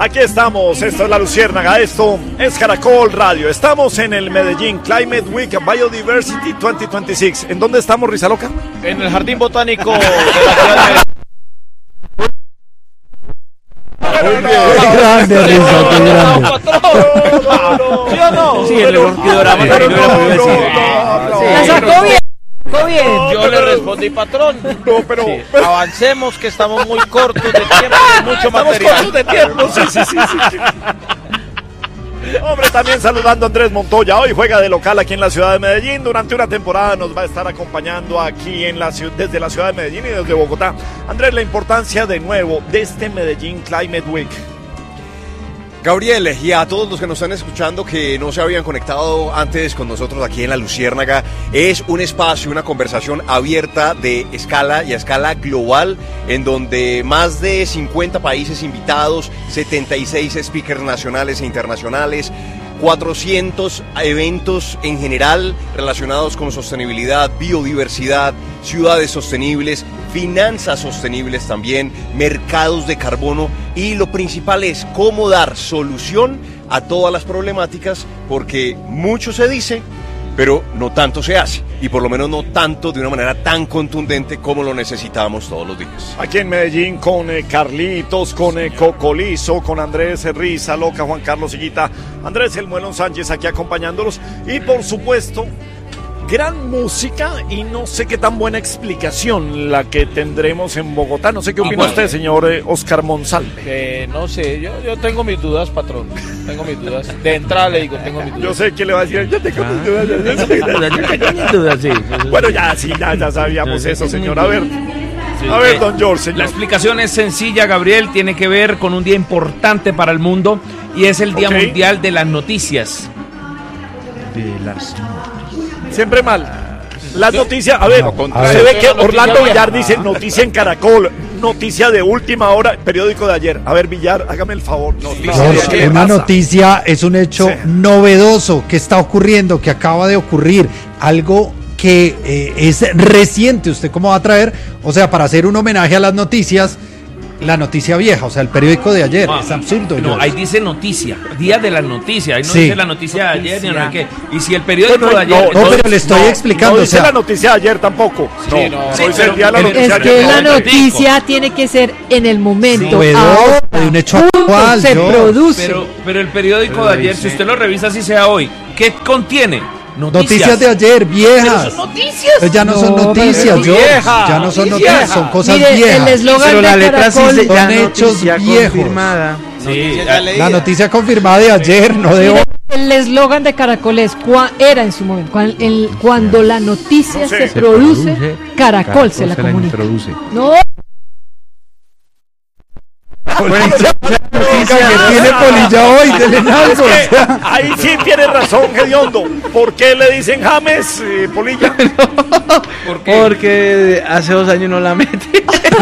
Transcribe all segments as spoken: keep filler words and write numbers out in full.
Aquí estamos, esto es La Luciérnaga, esto es Caracol Radio. Estamos en el Medellín Climate Week Biodiversity veinte veintiséis. ¿En dónde estamos, Rizaloca? En el Jardín Botánico de la ciudad de Qué grande, Risa, qué grande. ¿Sí o no? Sí, el orquidorama Pero no lo puedo decir. La sacó bien, sacó bien. Yo le respondí, patrón. No, pero... Sí, avancemos, que estamos muy cortos de tiempo, mucho material. Estamos cortos de tiempo, sí, sí, sí, sí. Hombre, también saludando a Andrés Montoya. Hoy juega de local aquí en la ciudad de Medellín. Durante una temporada nos va a estar acompañando aquí en la ciudad, desde la ciudad de Medellín y desde Bogotá. Andrés, la importancia de nuevo de este Medellín Climate Week. Gabriel, y a todos los que nos están escuchando que no se habían conectado antes con nosotros aquí en La Luciérnaga, es un espacio, una conversación abierta de escala y a escala global, en donde más de cincuenta países invitados, setenta y seis speakers nacionales e internacionales, cuatrocientos eventos en general relacionados con sostenibilidad, biodiversidad, ciudades sostenibles, finanzas sostenibles también, mercados de carbono, y lo principal es cómo dar solución a todas las problemáticas, porque mucho se dice, pero no tanto se hace, y por lo menos no tanto de una manera tan contundente como lo necesitamos todos los días. Aquí en Medellín con eh, Carlitos, con eh, Cocolizo, con Andrés Rizaloca, Juan Carlos Higuita, Andrés El Muelón Sánchez aquí acompañándolos, y por supuesto gran música y no sé qué tan buena explicación la que tendremos en Bogotá. No sé qué opina usted, señor eh, Oscar Monsalve. Eh, no sé, yo, yo tengo mis dudas, patrón. Tengo mis dudas. De entrada le digo, tengo mis dudas. Yo sé que le va a decir, yo tengo mis dudas. dudas, sí. Bueno, ya, sí, ya, ya sabíamos eso, señor. A ver, a ver, don George, señor. La explicación es sencilla, Gabriel, tiene que ver con un día importante para el mundo y es el Día Ok. Mundial de las Noticias. De las... Siempre mal. Las noticias, a ver, No, se ve que Una noticia Orlando vieja. Villar dice noticia en Caracol, noticia de última hora, periódico de ayer. A ver, Villar, hágame el favor. Noticia. No, ¿Qué una pasa? noticia es un hecho Sí. novedoso que está ocurriendo, que acaba de ocurrir, algo que eh, es reciente. ¿Usted cómo va a traer? O sea, para hacer un homenaje a las noticias, la noticia vieja, o sea, el periódico de ayer. Ah, es absurdo. No, George. ahí dice noticia, Día de las Noticias, ahí no Sí. dice la noticia de ayer ni no sé qué. Y si el periódico Bueno, de ayer... no, pero le estoy explicando, No o dice sea- la noticia de ayer tampoco. No, Sí, no. no Sí, dice pero el día de la el- noticia Es de que ayer. la No, noticia tiene que ser en el momento. Novedoso, Ahora, de un hecho punto, actual, se George. produce. Pero, pero el periódico de ayer, si usted lo revisa así sea hoy, ¿qué contiene? Noticias de ayer, viejas. Pero son noticias. Pues ya no, No, son pero noticias, son George. viejas. Ya no son Noticias. noticias, son cosas Mire, el viejas. eslogan Pero de la letra sí Caracol, se Son llama hechos noticia viejos. confirmada. Sí, La noticia confirmada de ayer, no de hoy. mire, el eslogan de Caracol es cua- era en su momento, cuan- el- cuando la noticia No sé. se, Se produce, Caracol, se la comunica. introduce. No, Polilla, que tiene polilla hoy, dele algo, Es o que sea. ahí sí tiene razón, Gediondo. ¿Por qué le dicen James, eh, Polilla? ¿Por qué? Porque hace dos años no la mete.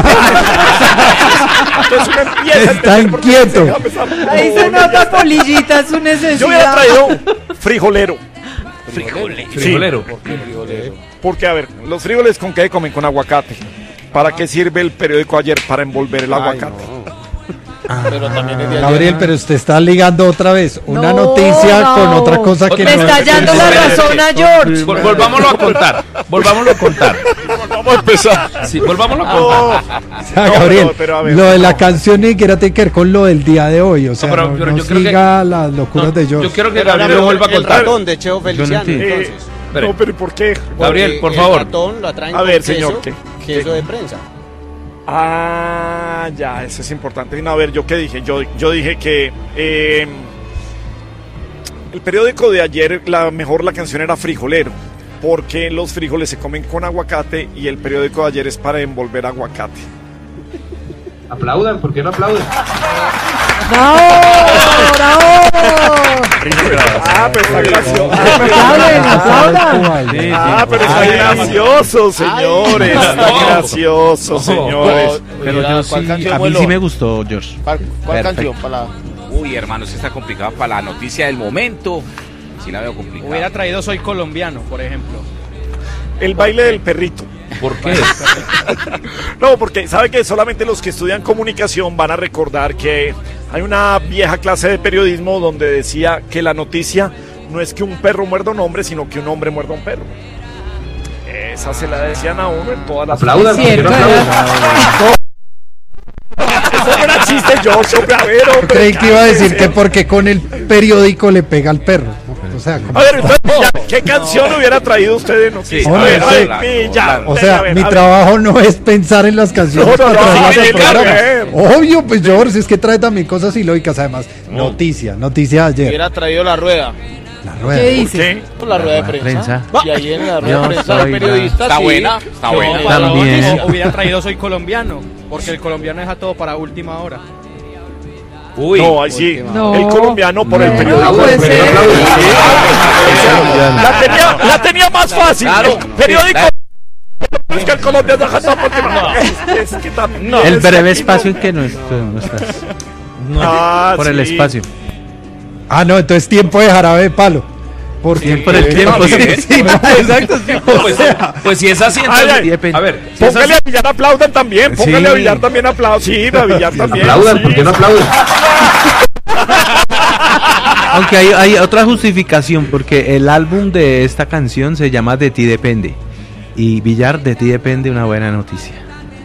Entonces uno empieza a Está entender por qué le dicen inquieto. James a ahí se Polilla. nota polillita, su Yo hubiera necesidad. traído frijolero. Frijolero. Sí. Frijolero. Porque, a ver, los frijoles con qué comen, con aguacate. ¿Para qué sirve el periódico ayer? Para envolver el aguacate. Pero también es de ayer. Gabriel, pero usted está ligando otra vez una No, noticia no. con otra cosa que Me no está es. hallando la razón a George. Vol- volvámoslo a contar. Volvámoslo a contar. Vamos a empezar. Sí, volvámoslo a No, contar. O sea, No, Gabriel, pero- pero a ver, lo de la no. canción ni siquiera tiene que ver con lo del día de hoy. O sea, pero- no, pero no yo creo que- siga las locuras No, de George. yo quiero que Pero Gabriel lo ahora vuelva a el contar. ratón de Cheo Feliciano, entiendo. Eh, entonces. Espere. no, pero ¿por qué? Gabriel, por Porque favor. El ratón lo atraen A con ver, queso, señor, ¿qué? queso de prensa. Ah, ya, eso es importante. No, a ver, ¿yo qué dije? Yo, yo dije que eh, el periódico de ayer, la mejor la canción era Frijolero, porque los frijoles se comen con aguacate y el periódico de ayer es para envolver aguacate. Aplaudan, ¿por qué no aplauden? ¡Bravo! ¡Bravo! Ah, pero está gracioso. Aplaudan, aplaudan. Ah, pero está gracioso, señores. Está no. gracioso, señores. Pero yo ¿Cuál sí, canción, a mí Muelo? sí me gustó, George. ¿Cuál, cuál Perfecto. canción para la... Uy, hermano, esto está complicado para la noticia del momento. Sí la veo complicada. Hubiera traído Soy Colombiano, por ejemplo. El baile del perrito. ¿Por qué? No, porque sabe que solamente los que estudian comunicación van a recordar que Hay una vieja clase de periodismo donde decía que la noticia no es que un perro muerda a un hombre, sino que un hombre muerda a un perro. Esa se la decían a uno en todas las... Aplaudan, ¿por qué no aplaudan? Eso no era chiste, George, hombre, a ver, hombre. Creí que iba a decir que porque con el periódico le pega al perro. O sea, como... A ver, entonces, ya, ¿qué canción hubiera traído usted de noticias? Sí, a ver, a ver, claro, mi, ya, claro. O sea, a ver, mi a ver. trabajo no es pensar en las canciones No, no, para no, traerlas sí, al claro, programa. eh. Obvio, pues George, es que trae también cosas ilógicas, además. Noticia, noticia de ayer. Hubiera traído la rueda. La rueda. ¿Qué ¿Por dice? qué? Pues la rueda de prensa. prensa. Y ahí en la rueda Yo de prensa soy del periodista. Está sí, buena, está que buena. no, También. O hubiera traído Soy Colombiano, porque el colombiano deja todo para última hora. Uy. No, ahí sí. No. El colombiano por el No, periódico. puede El ser. periódico. La tenía, la tenía más fácil. Claro. El periódico. Es que el colombiano deja todo por última. Es, es que también. El es breve que espacio en que no, est- no estás. Ah, Por el sí. espacio. Ah, no, entonces tiempo de jarabe de palo. Porque Por el tiempo, Ah, sí. bien. Sí, no, exacto. Sí. Pues, pues si es así, entonces, Ay, ay. a ver, si es Póngale así, a Villar aplaudan también. Póngale Sí. a Villar también aplaudan. Sí, a Villar también. Aplaudan, sí. ¿por qué no aplaudan? Aunque hay, hay otra justificación, porque el álbum de esta canción se llama De ti depende. Y Villar, de ti depende una buena noticia.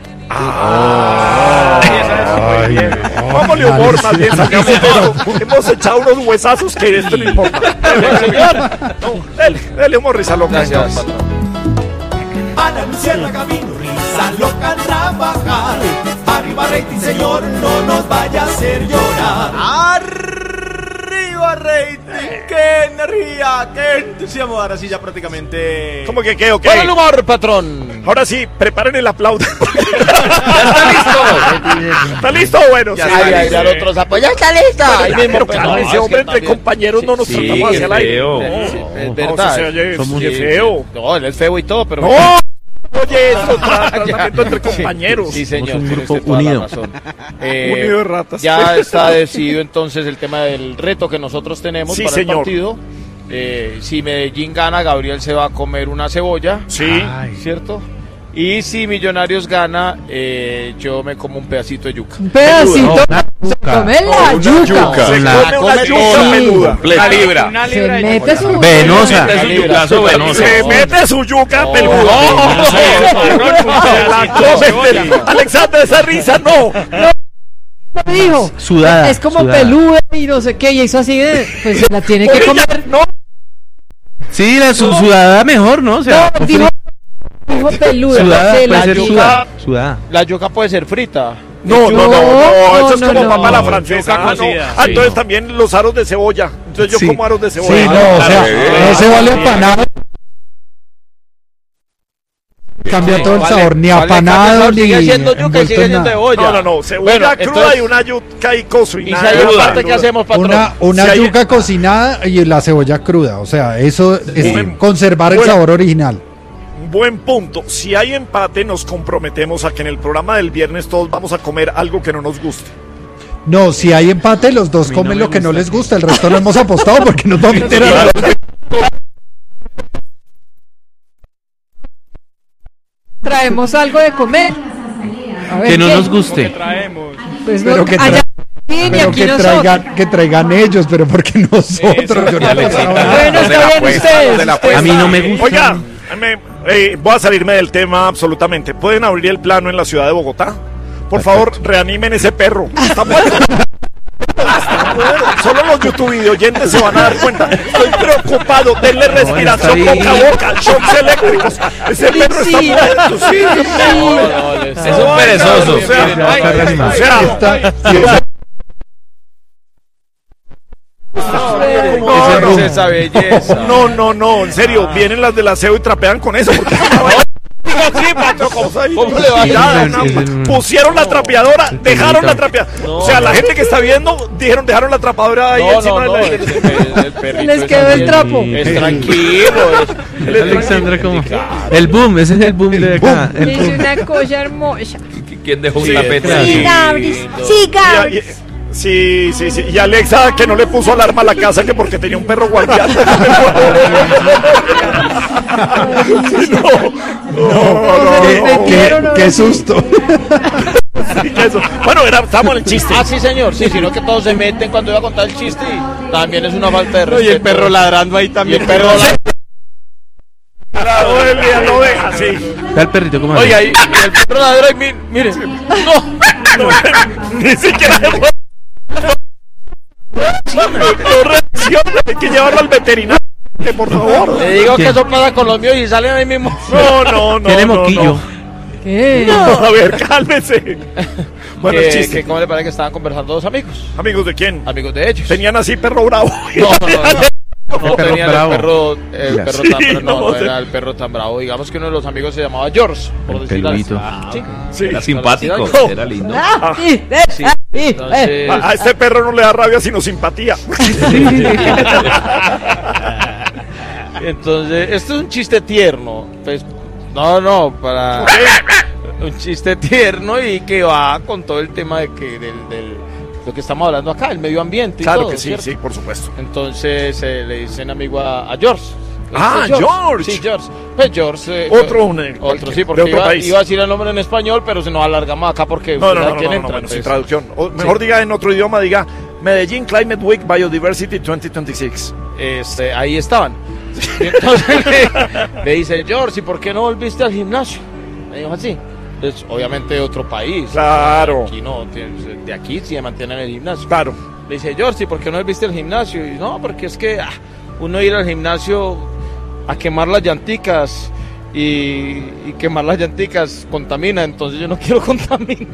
Ay, Vámonos humor, más bien sacamos eso. Hemos echado unos huesazos que esto no importa. Dele, señor. No, dele, dele humor, risa loca. Gracias. Ana Luciana Camino, risa loca trabajar. Arriba rating, señor, no nos vaya a hacer llorar. Arriba rating, qué energía, qué entusiasmo. Ahora sí ya prácticamente... ¿Cómo que qué? Ok. Con el humor, patrón. Ahora sí, preparen el aplauso. Ya está listo. ¿Está listo? Bueno, Ya sí. ay, ay, ya otros apoyos. Ya está lista. Ahí mismo, Pero pues, claro, no, ese es hombre que entre también- compañeros no nos Sí, tratamos hacia el aire. feo. No, Sí, es no, verdad. se oye, Somos qué Sí, feo. No, él es feo y todo, pero... No, oye, esto es tra- tratamiento entre compañeros. Sí, señor. Somos un tiene grupo usted toda la unido. razón. Eh, Unido de ratas. Ya está decidido entonces el tema del reto que nosotros tenemos Sí, para señor. el partido. Eh, si Medellín gana, Gabriel se va a comer una cebolla. Sí. ¿Cierto? Y si Millonarios gana, eh, yo me como un pedacito de yuca. Un pedacito. Come la Una yuca. yuca. Se La- come una come yuca toda. peluda. Una libra. Una Se libra de mete yuca. su... Venosa. Mete su yucazo venoso. Se mete su yuca No, peluda. no, Se la come. Alexander, esa risa no. Me dijo. Sudada. Es como sudada. peluda y no sé qué, y eso así de... Pues se la tiene que Oye, ya, comer. no. Sí, la su- sudada mejor, ¿no? O sea, No, dijo, dijo peluda. sudada se puede la ser yuca. sudada. Sudada. La yuca puede ser frita. No, no, no, no, eso es No, como no, papa la no. francesa. Yuca Ah, no. cocida, Ah, sí. entonces también los aros de cebolla. Entonces yo Sí. como aros de Sí, cebolla. no, o sea, Claro. no se vale apanado. Cambia todo el Vale, sabor, ni vale, apanado, cambia, ni sigue siendo yuca y envuelto sigue en siendo nada. cebolla. No, no, no, cebolla Bueno, cruda entonces- y una yuca y coso y Y si nada hay de empate, cruda. ¿qué hacemos, patrón? Una, una Si hay- yuca cocinada y la cebolla cruda, o sea, eso es Bueno. conservar el Bueno. sabor original. Buen punto. Si hay empate, nos comprometemos a que en el programa del viernes todos vamos a comer algo que no nos guste. No, si hay empate, los dos A mí no comen me lo que no gusta. les gusta, el resto lo hemos apostado porque nos vamos a meter a... Traemos algo de comer. A ver, Que no ¿qué? nos ¿Cómo que guste. traemos? Pues no, Pero que allá tra- sí, y Pero aquí que nosotros. traigan, que traigan ellos, pero porque nosotros. Yo no he pensado nada. Bueno, ¿Dónde está la bien apuesta? ustedes. ¿Dónde la ustedes. A mí no me gusta. Oiga, me- eh, voy a salirme del tema absolutamente. ¿Pueden abrir el plano en la ciudad de Bogotá? Por favor, reanimen ese perro. Está muerto. Está muerto. Solo los YouTube video oyentes se van a dar cuenta. Estoy preocupado. Denle respiración está boca ahí. a boca, shocks eléctricos. Ese perro está Sí. muerto. Sí, No, no, les- Es un perezoso. O sea, Miren, ay, está reanimado. o sea, Está- no, no, esa belleza. no, no, no, en serio, vienen las del aseo y trapean con eso. Porque sí, patrón, ¿Cómo le va a Ya, decir? una- Ese es un- pusieron la trapeadora, dejaron la bonito. trapeadora. No, o sea, la no. gente que está viendo, dijeron, dejaron la trapeadora ahí No, encima no, no, de la. el, el- el perrito Les es quedó el así, trapo. Es tranquilo. es- Alexandra, ¿cómo? El boom, ese es el boom de acá. El Es boom. una cosa hermosa. ¿Quién dejó un Sí, tapete sí. así? Sí, Gabris. Sí, Y- Gabris. y- Sí, sí, sí. Y Alexa, que no le puso alarma a la casa que porque tenía un perro guardián. Sí, no, no, no, no, Qué, qué- qué susto. Sí, que eso. Bueno, era, estamos en el chiste. Ah, sí, señor. Sí, sino que todos se meten cuando iba a contar el chiste y también es una falta de No, respeto. y el perro ladrando ahí Y también. el perro ladrando. Todo el día lo deja, sí. Está el perrito como Oiga, y, y el perro ladra y mi- mire. No. No, ni siquiera no reacciona, hay que llevarlo al veterinario, por favor. Le digo ¿Quién? que eso pasa con los míos y salen ahí mismo. No, no, no. Tiene no, moquillo. no. ¿Qué? No, a ver, cálmese. Bueno, que, el chiste. que ¿Cómo le parece que estaban conversando dos amigos? ¿Amigos de quién? Amigos de ellos. Tenían así perro bravo. No, no, no, no. No perro tenían bravo. el perro, el Ya. perro Sí, tan, pero no, no no sé. era el perro tan bravo. Digamos que uno de los amigos se llamaba George, por El decirlo así. peludito. Sí. Sí. Era simpático, No. era lindo. Sí. Entonces, A, a este perro no le da rabia sino simpatía. entonces, esto es un chiste tierno. Pues, no, no, para un chiste tierno y que va con todo el tema de que del, del lo que estamos hablando acá, el medio ambiente. Y Claro todo, que sí, ¿cierto? sí, por supuesto. Entonces eh, le dicen amigo a, a George. Ah, Este es George. Sí, George. Pues George. eh, Otro, un, eh, otro cualquier- sí, porque de otro iba, país. iba a decir el nombre en español, pero si nos alargamos acá porque No, no, usted no, sabe no, quién no, entra, bueno, sin entonces- traducción. O mejor Sí. diga en otro idioma, diga Medellín Climate Week Biodiversity veinte veintiséis. Este, ahí estaban. Y entonces le, le dice, George, ¿y por qué no volviste al gimnasio? Me dijo así. Entonces, obviamente otro país. Claro. Aquí no, de de aquí sí se mantiene en el gimnasio. Claro. Le dice, George, ¿y por qué no volviste al gimnasio? Y no, porque es que ah, uno ir al gimnasio a quemar las llanticas y, y quemar las llanticas contamina, entonces yo no quiero contaminar.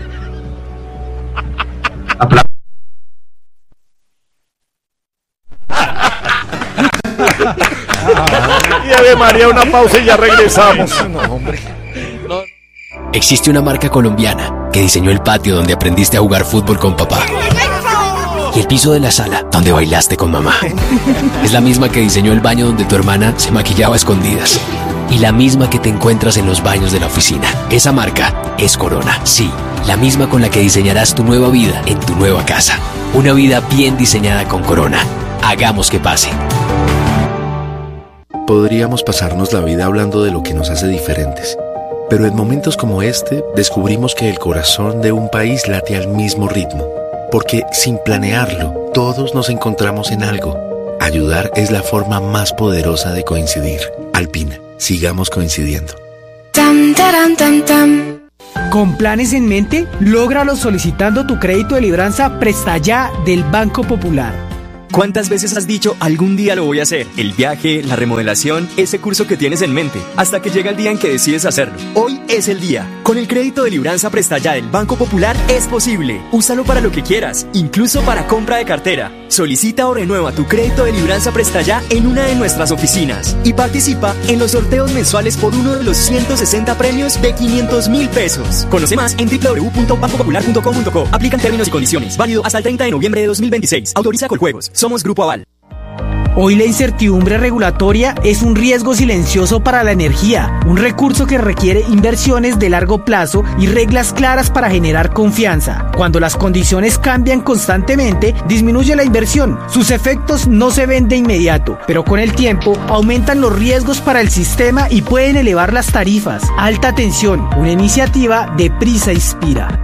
Y Ave María, una pausa y ya regresamos. No, hombre. No. Existe una marca colombiana que diseñó el patio donde aprendiste a jugar fútbol con papá y el piso de la sala donde bailaste con mamá. Es la misma que diseñó el baño donde tu hermana se maquillaba a escondidas y la misma que te encuentras en los baños de la oficina. Esa marca es Corona, sí, la misma con la que diseñarás tu nueva vida en tu nueva casa. Una vida bien diseñada con Corona. Hagamos que pase. Podríamos pasarnos la vida hablando de lo que nos hace diferentes, pero en momentos como este descubrimos que el corazón de un país late al mismo ritmo, porque sin planearlo, todos nos encontramos en algo. Ayudar es la forma más poderosa de coincidir. Alpina, sigamos coincidiendo. Tam, taran, tam, tam. Con planes en mente, lógralo solicitando tu crédito de libranza Presta Ya del Banco Popular. ¿Cuántas veces has dicho algún día lo voy a hacer? El viaje, la remodelación, ese curso que tienes en mente, hasta que llega el día en que decides hacerlo. Hoy es el día. Con el crédito de libranza Presta Ya del Banco Popular es posible. Úsalo para lo que quieras, incluso para compra de cartera. Solicita o renueva tu crédito de libranza Presta Ya en una de nuestras oficinas y participa en los sorteos mensuales por uno de los ciento sesenta premios de quinientos mil pesos. Conoce más en doble u doble u doble u punto banco popular punto com punto co. Aplican términos y condiciones. Válido hasta el treinta de noviembre de dos mil veintiséis. Autoriza Coljuegos. Somos Grupo Aval. Hoy la incertidumbre regulatoria es un riesgo silencioso para la energía, un recurso que requiere inversiones de largo plazo y reglas claras para generar confianza. Cuando las condiciones cambian constantemente, disminuye la inversión. Sus efectos no se ven de inmediato, pero con el tiempo aumentan los riesgos para el sistema y pueden elevar las tarifas. Alta tensión, una iniciativa de Prisa Inspira.